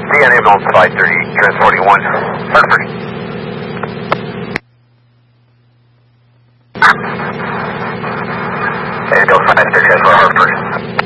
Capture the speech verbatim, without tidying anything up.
D N ambulance five thirty, transporting one, Hartford. Ambulance five thirty, that's for Hartford.